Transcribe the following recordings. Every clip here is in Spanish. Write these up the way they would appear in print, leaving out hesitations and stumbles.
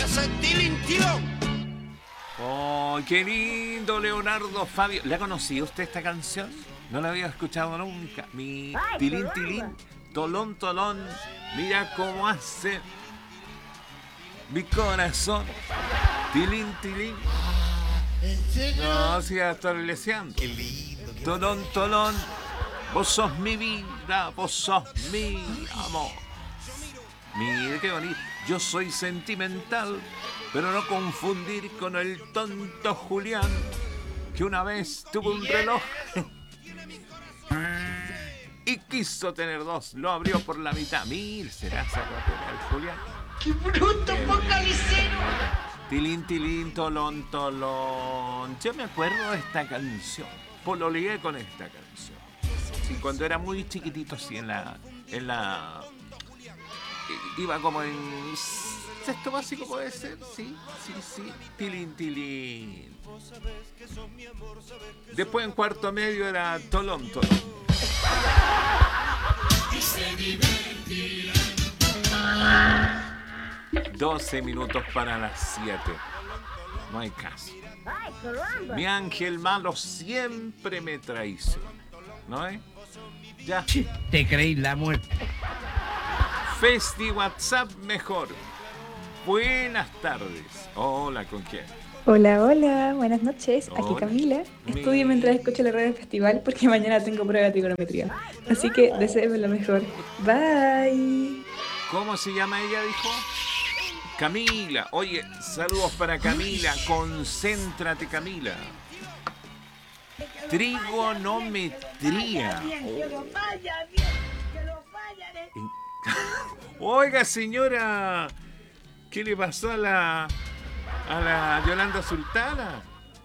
ese tilintilón. ¡Oh, qué lindo, Leonardo Fabio! ¿Le ha conocido usted esta canción? No la había escuchado nunca. Mi tilín, tilín, tolón, tolón. Mira cómo hace mi corazón. Tilín, tilín. No, si ya estoy leseando. Tolón, tolón. Vos sos mi vida, vos sos mi amor. Mira qué bonito. Yo soy sentimental, pero no confundir con el tonto Julián, que una vez tuvo un reloj y quiso tener dos. Lo abrió por la mitad. Mira, será esa guapera el Julián. ¡Qué bruto focalicero! Tilín, tilín, tolón, tolón. Yo me acuerdo de esta canción. Pololeé con esta canción. Sí, cuando era muy chiquitito, sí, en la iba como en sexto básico, puede ser, sí. Tilín, tilín. Después en cuarto medio era tolón, tolón. 12 minutos para las 7. No hay caso. Mi ángel malo siempre me traiciona, ¿no es? Ya. Te creí la muerte. Festi WhatsApp mejor. Buenas tardes. Hola, ¿con quién? Hola, hola, buenas noches. Aquí Hola. Camila. Estudio mientras escucho la radio del festival porque mañana tengo prueba de trigonometría. Así que deséenme lo mejor. Bye. ¿Cómo se llama ella, dijo? Camila. Oye, saludos para Camila. Concéntrate, Camila. Trigonometría. Oiga, señora, ¿qué le pasó a la Yolanda Sultana?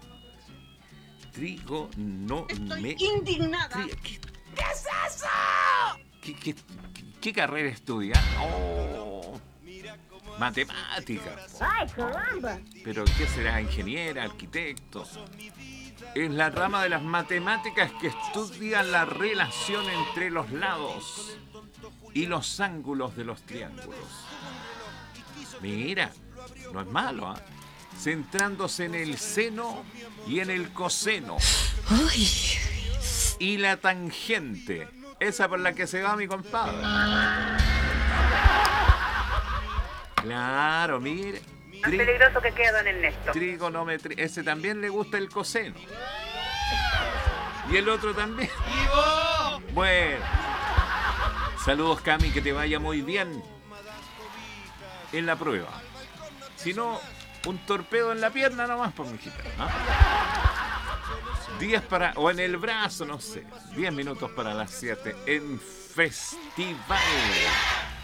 Estoy indignada. ¿Qué es eso? ¿Qué carrera estudia? Oh, matemática. ¡Ay, caramba! ¿Pero qué será? ¿Ingeniera? ¿Arquitecto? Es la rama de las matemáticas que estudia la relación entre los lados y los ángulos de los triángulos. Mira, no es malo, ¿eh? Centrándose en el seno y en el coseno. ¡Ay! Y la tangente, esa por la que se va mi compadre. Claro, mire. Más peligroso que queda, don Ernesto. Trigonometría, ese también le gusta el coseno. Y el otro también. Bueno. Saludos, Cami, que te vaya muy bien en la prueba. Si no, un torpedo en la pierna nomás, por mi hijita, ¿no? 10 para, o en el brazo, no sé. 10 minutos para las 7 en Festival.